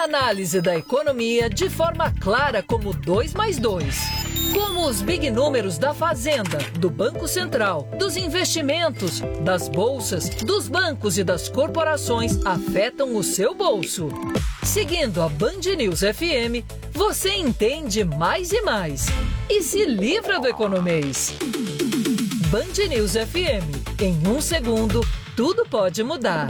A análise da economia de forma clara como 2 mais 2. Como os big números da Fazenda, do Banco Central, dos investimentos, das bolsas, dos bancos e das corporações afetam o seu bolso. Seguindo a Band News FM, você entende mais e mais. E se livra do economês. Band News FM. Em 1 segundo, tudo pode mudar.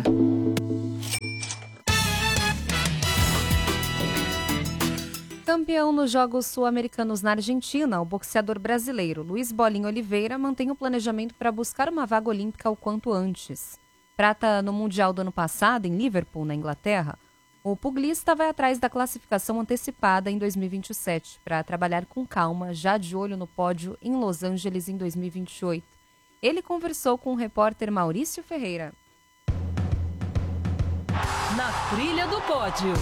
Campeão nos Jogos Sul-Americanos na Argentina, o boxeador brasileiro Luiz Bolinha Oliveira mantém o planejamento para buscar uma vaga olímpica o quanto antes. Prata no Mundial do ano passado, em Liverpool, na Inglaterra, o pugilista vai atrás da classificação antecipada em 2027 para trabalhar com calma, já de olho no pódio em Los Angeles em 2028. Ele conversou com o repórter Maurício Ferreira. Na trilha do pódio.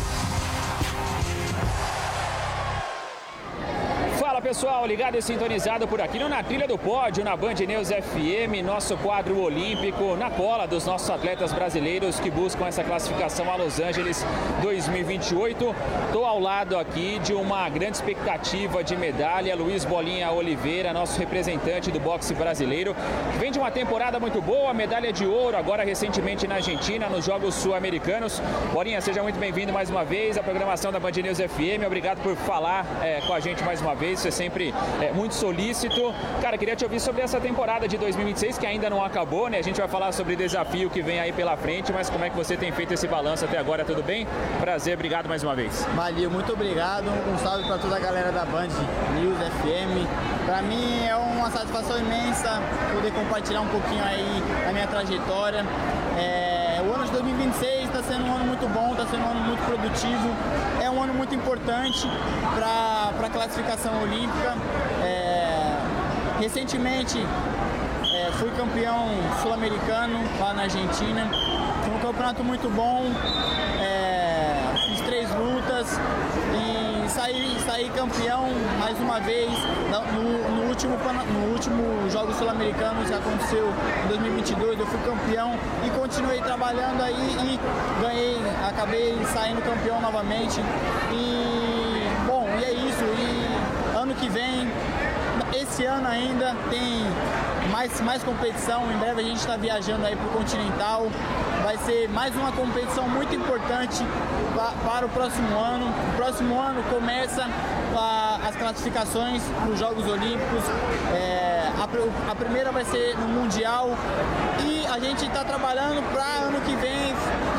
Fala pessoal, ligado e sintonizado por aqui no Na Trilha do Pódio, na Band News FM, nosso quadro olímpico, na cola dos nossos atletas brasileiros que buscam essa classificação a Los Angeles 2028. Estou ao lado aqui de uma grande expectativa de medalha, Luiz Bolinha Oliveira, nosso representante do boxe brasileiro, que vem de uma temporada muito boa, medalha de ouro agora recentemente na Argentina, nos Jogos Sul-Americanos. Bolinha, seja muito bem-vindo mais uma vez à programação da Band News FM, obrigado por falar com a gente mais uma vez. Você é sempre muito solícito. Cara, queria te ouvir sobre essa temporada de 2026, que ainda não acabou, né? A gente vai falar sobre o desafio que vem aí pela frente, mas como é que você tem feito esse balanço até agora, tudo bem? Prazer, obrigado mais uma vez. Valeu, muito obrigado. Um salve para toda a galera da Band News FM. Para mim é uma satisfação imensa poder compartilhar um pouquinho aí da minha trajetória. O ano de 2026 está sendo um ano muito bom, está sendo um ano muito produtivo. É um ano muito importante para a classificação olímpica. Recentemente fui campeão sul-americano lá na Argentina. Foi um campeonato muito bom. Fiz 3 lutas e saí campeão mais uma vez no último Jogos Sul-Americanos que aconteceu em 2022. Eu fui campeão e continuei trabalhando aí e acabei saindo campeão novamente. E bom, e é isso. E ano que vem, esse ano ainda tem mais competição. Em breve a gente está viajando aí para o Continental. Vai ser mais uma competição muito importante para o próximo ano. O próximo ano começa as classificações para os Jogos Olímpicos. A primeira vai ser no Mundial e a gente está trabalhando para ano que vem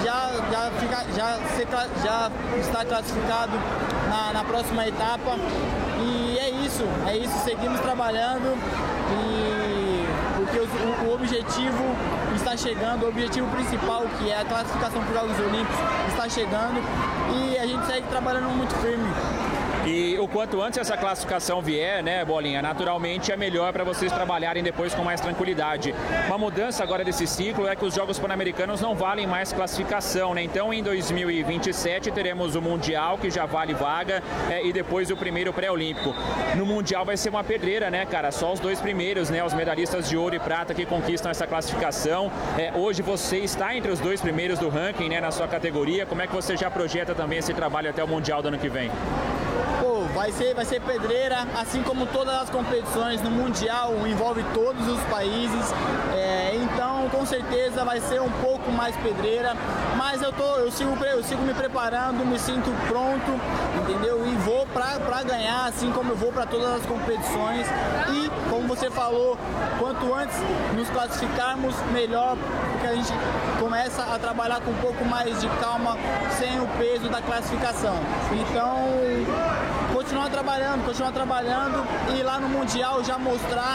já estar classificado na próxima etapa. E é isso, seguimos trabalhando porque o objetivo está chegando, o objetivo principal, que é a classificação para os Jogos Olímpicos, está chegando e a gente segue trabalhando muito firme. E o quanto antes essa classificação vier, né, Bolinha, naturalmente é melhor para vocês trabalharem depois com mais tranquilidade. Uma mudança agora desse ciclo é que os Jogos Pan-Americanos não valem mais classificação, né? Então em 2027 teremos o Mundial, que já vale vaga, e depois o primeiro pré-olímpico. No Mundial vai ser uma pedreira, né, cara? Só os 2 primeiros, né, os medalhistas de ouro e prata que conquistam essa classificação. Hoje você está entre os 2 primeiros do ranking, né, na sua categoria. Como é que você já projeta também esse trabalho até o Mundial do ano que vem? Vai ser pedreira, assim como todas as competições no Mundial, envolve todos os países, então com certeza vai ser um pouco mais pedreira, mas eu sigo me preparando, me sinto pronto, entendeu? E vou para ganhar, assim como eu vou para todas as competições. E como você falou, quanto antes nos classificarmos, melhor, porque a gente começa a trabalhar com um pouco mais de calma, sem o peso da classificação. Então, continuar trabalhando e lá no Mundial já mostrar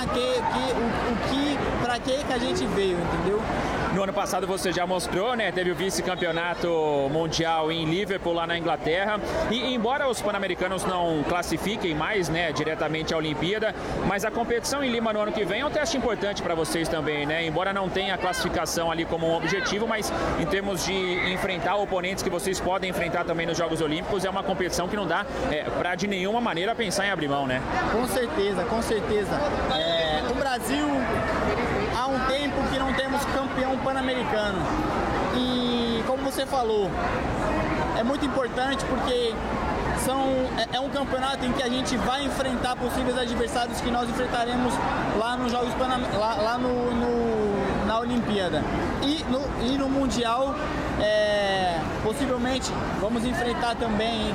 para que a gente veio, entendeu? No ano passado você já mostrou, né? Teve o vice-campeonato mundial em Liverpool, lá na Inglaterra. E embora os pan-americanos não classifiquem mais, né, diretamente à Olimpíada, mas a competição em Lima no ano que vem é um teste importante para vocês também, né? Embora não tenha a classificação ali como um objetivo, mas em termos de enfrentar oponentes que vocês podem enfrentar também nos Jogos Olímpicos, é uma competição que não dá para de nenhuma maneira pensar em abrir mão, né? Com certeza, com certeza. O Brasil, há um tempo que não temos campeão pan-americano. E como você falou, é muito importante porque é um campeonato em que a gente vai enfrentar possíveis adversários que nós enfrentaremos lá nos Jogos na Olimpíada. E no Mundial, possivelmente, vamos enfrentar também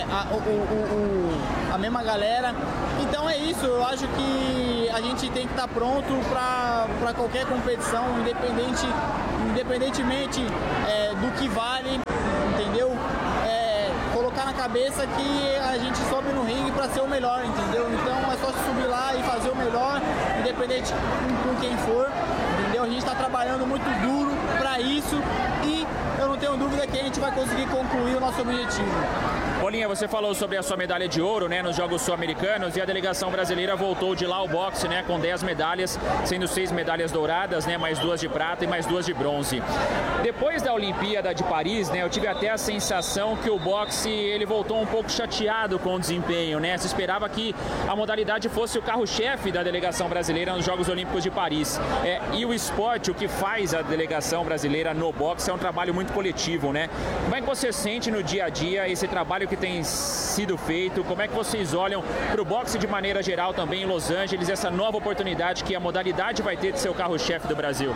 a mesma galera. Então é isso, eu acho que a gente tem que estar pronto para qualquer competição, independentemente do que vale, entendeu? Colocar na cabeça que a gente sobe no ringue para ser o melhor, entendeu? Então é só subir lá e fazer o melhor, independente com quem for, entendeu? A gente está trabalhando muito duro para isso e eu não tenho dúvida que a gente vai conseguir concluir o nosso objetivo. Bolinha, você falou sobre a sua medalha de ouro, né, nos Jogos Sul-Americanos, e a delegação brasileira voltou de lá ao boxe, né, com 10 medalhas, sendo 6 medalhas douradas, né, mais 2 de prata e mais 2 de bronze. Depois da Olimpíada de Paris, né, eu tive até a sensação que o boxe, ele voltou um pouco chateado com o desempenho, né, se esperava que a modalidade fosse o carro-chefe da delegação brasileira nos Jogos Olímpicos de Paris. E o esporte, o que faz a delegação brasileira no boxe é um trabalho muito coletivo, né? Como é que você sente no dia a dia esse trabalho que tem sido feito? Como é que vocês olham para o boxe de maneira geral também em Los Angeles, essa nova oportunidade que a modalidade vai ter de ser o carro-chefe do Brasil?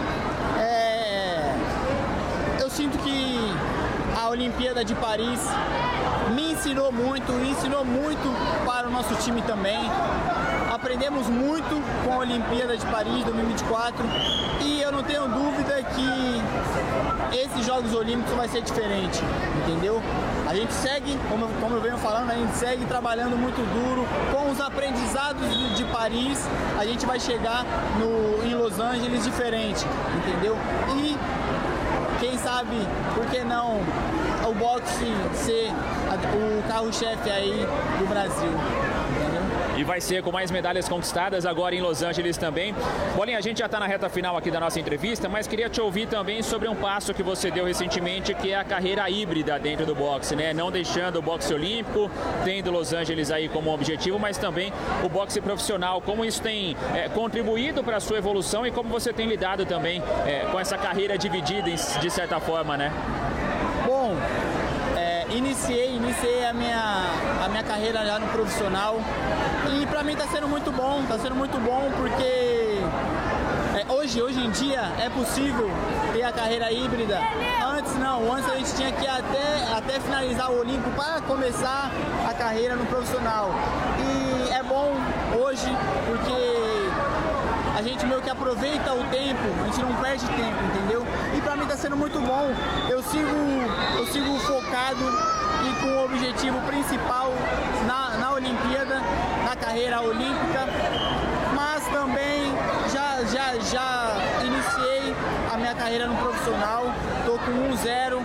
Eu sinto que a Olimpíada de Paris me ensinou muito para o nosso time também. Aprendemos muito com a Olimpíada de Paris 2024 e eu não tenho dúvida que esses Jogos Olímpicos vai ser diferente, entendeu? A gente segue, como eu venho falando, a gente segue trabalhando muito duro com os aprendizados de Paris, a gente vai chegar em Los Angeles diferente, entendeu? E quem sabe, por que não o boxe ser o carro-chefe aí do Brasil, entendeu? E vai ser com mais medalhas conquistadas agora em Los Angeles também. Bolinha, a gente já está na reta final aqui da nossa entrevista, mas queria te ouvir também sobre um passo que você deu recentemente, que é a carreira híbrida dentro do boxe, né? Não deixando o boxe olímpico, tendo Los Angeles aí como objetivo, mas também o boxe profissional. Como isso tem contribuído para a sua evolução e como você tem lidado também com essa carreira dividida de certa forma, né? Bom, iniciei a minha carreira já no profissional e para mim está sendo muito bom porque hoje em dia é possível ter a carreira híbrida. Antes a gente tinha que ir até finalizar o Olímpico para começar a carreira no profissional. E é bom hoje porque a gente meio que aproveita o tempo, a gente não perde tempo, entendeu? E pra mim tá sendo muito bom. Eu sigo focado e com o objetivo principal na Olimpíada, na carreira olímpica, mas também já iniciei a minha carreira no profissional, tô com 1-0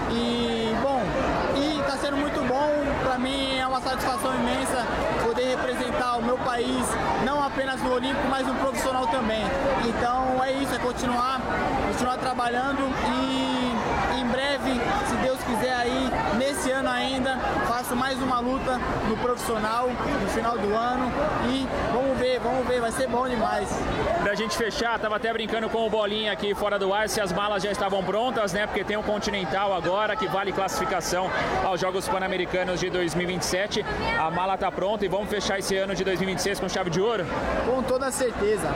e tá sendo muito bom. Pra mim é uma satisfação imensa poder representar o meu país, não apenas no Olímpico, mas no profissional também. Então é isso, é continuar trabalhando e em breve, se Deus quiser aí, nesse ano ainda, faço mais uma luta no profissional no final do ano e vamos ver, vai ser bom demais. Pra gente fechar, tava até brincando com o Bolinha aqui fora do ar, se as malas já estavam prontas, né? Porque tem um Continental agora que vale classificação aos Jogos Pan-Americanos de 2027. A mala tá pronta e vamos fechar esse ano de 2026 com chave de ouro? Com toda certeza.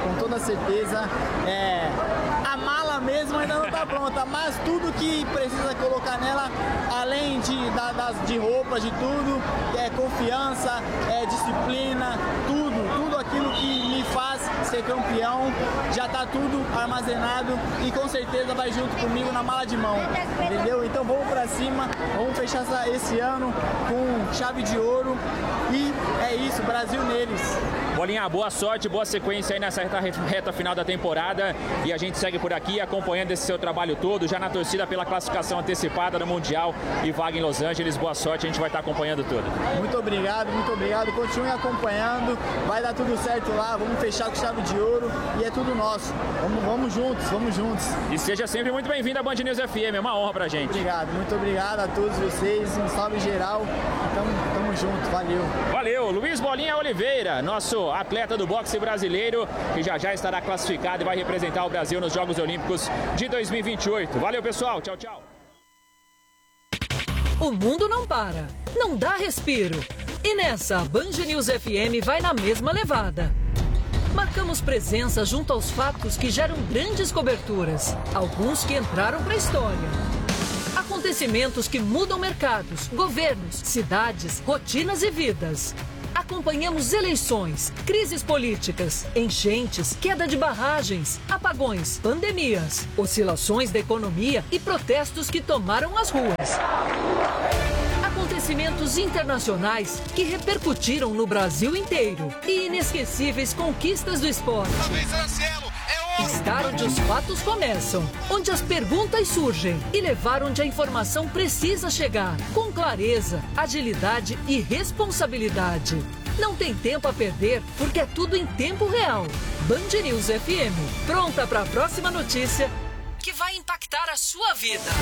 A mala mesmo ainda não tá pronta, mas tudo que precisa colocar nela, além de roupas, de tudo, confiança, disciplina, tudo aquilo que me faz ser campeão, já tá tudo armazenado e com certeza vai junto comigo na mala de mão, entendeu? Então vamos pra cima, vamos fechar esse ano com chave de ouro e é isso, Brasil neles. Bolinha, boa sorte, boa sequência aí nessa reta final da temporada e a gente segue por aqui acompanhando esse seu trabalho todo, já na torcida pela classificação antecipada no Mundial e vaga em Los Angeles. Boa sorte, a gente vai estar acompanhando tudo. Muito obrigado, continue acompanhando, vai dar tudo certo lá, vamos fechar com chave de ouro e é tudo nosso. Vamos juntos. E seja sempre muito bem-vindo à Band News FM, é uma honra pra gente. Muito obrigado a todos vocês, um salve geral, tamo junto, valeu. Valeu, Luiz Bolinha Oliveira, nosso atleta do boxe brasileiro, que já estará classificado e vai representar o Brasil nos Jogos Olímpicos de 2028. Valeu, pessoal, tchau. o mundo não para, não dá respiro. E nessa, a Band News FM vai na mesma levada. Marcamos presença junto aos fatos que geram grandes coberturas, alguns que entraram para a história. Acontecimentos que mudam mercados, governos, cidades, rotinas e vidas. Acompanhamos eleições, crises políticas, enchentes, queda de barragens, apagões, pandemias, oscilações da economia e protestos que tomaram as ruas. Acontecimentos internacionais que repercutiram no Brasil inteiro e inesquecíveis conquistas do esporte. Estar onde os fatos começam, onde as perguntas surgem e levar onde a informação precisa chegar, com clareza, agilidade e responsabilidade. Não tem tempo a perder, porque é tudo em tempo real. Band News FM, pronta para a próxima notícia que vai impactar a sua vida.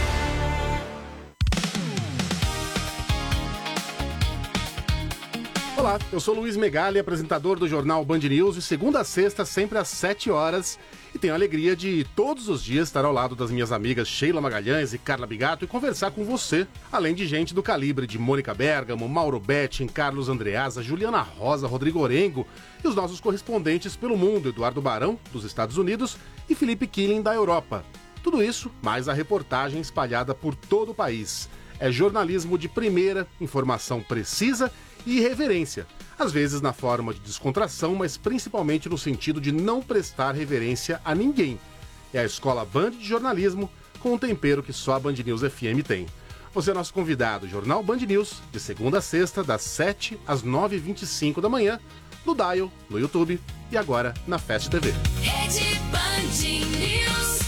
Olá, eu sou Luiz Megali, apresentador do jornal Band News, de segunda a sexta, sempre às 7 horas. E tenho a alegria de todos os dias estar ao lado das minhas amigas Sheila Magalhães e Carla Bigato e conversar com você, além de gente do calibre de Mônica Bergamo, Mauro Betting, Carlos Andreasa, Juliana Rosa, Rodrigo Orengo e os nossos correspondentes pelo mundo, Eduardo Barão, dos Estados Unidos, e Felipe Killing, da Europa. Tudo isso, mais a reportagem espalhada por todo o país. É jornalismo de primeira, informação precisa e irreverência, às vezes na forma de descontração, mas principalmente no sentido de não prestar reverência a ninguém. É a Escola Band de Jornalismo, com um tempero que só a Band News FM tem. Você é nosso convidado, Jornal Band News, de segunda a sexta, das 7 às 9h25 da manhã, no Dial, no YouTube e agora na Fast TV. Rede Band News.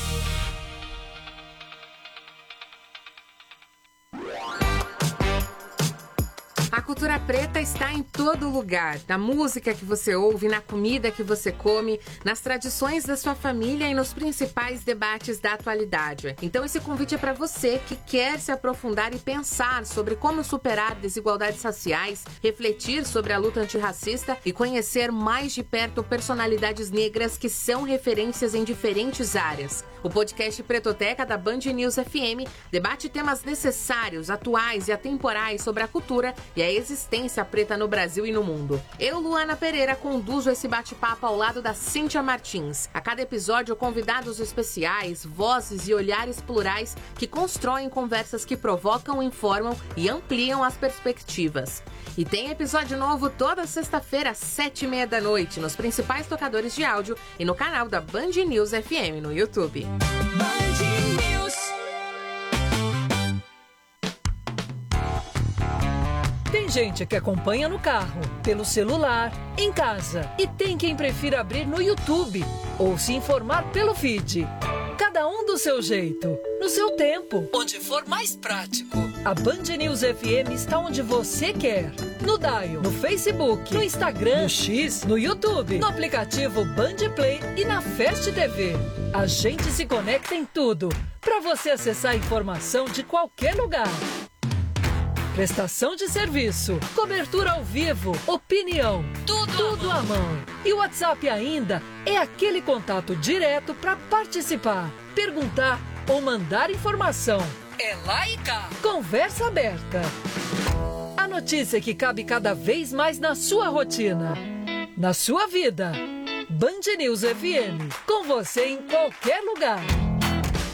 A cultura preta está em todo lugar, na música que você ouve, na comida que você come, nas tradições da sua família e nos principais debates da atualidade. Então esse convite é para você que quer se aprofundar e pensar sobre como superar desigualdades raciais, refletir sobre a luta antirracista e conhecer mais de perto personalidades negras que são referências em diferentes áreas. O podcast Pretoteca da Band News FM debate temas necessários, atuais e atemporais sobre a cultura e a existência preta no Brasil e no mundo. Eu, Luana Pereira, conduzo esse bate-papo ao lado da Cíntia Martins. A cada episódio, convidados especiais, vozes e olhares plurais que constroem conversas que provocam, informam e ampliam as perspectivas. E tem episódio novo toda sexta-feira às 7h30 da noite, nos principais tocadores de áudio e no canal da Band News FM no YouTube. Band News. Tem gente que acompanha no carro, pelo celular, em casa. E tem quem prefira abrir no YouTube ou se informar pelo feed. Cada um do seu jeito, no seu tempo, onde for mais prático. A Band News FM está onde você quer. No Dial, no Facebook, no Instagram, no X, no YouTube, no aplicativo Band Play e na Fast TV. A gente se conecta em tudo, para você acessar a informação de qualquer lugar. Prestação de serviço, cobertura ao vivo, opinião, tudo à mão. E o WhatsApp ainda é aquele contato direto para participar, perguntar ou mandar informação. É lá e cá. Conversa aberta. A notícia que cabe cada vez mais na sua rotina, na sua vida. Band News FM, com você em qualquer lugar.